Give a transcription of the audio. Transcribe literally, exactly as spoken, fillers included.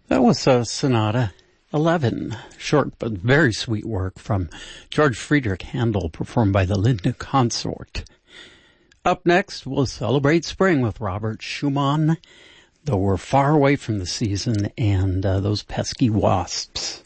That was uh, Sonata eleven, short but very sweet work from George Friedrich Handel, performed by the Lindner Consort. Up next, we'll celebrate spring with Robert Schumann, though we're far away from the season and uh, those pesky wasps.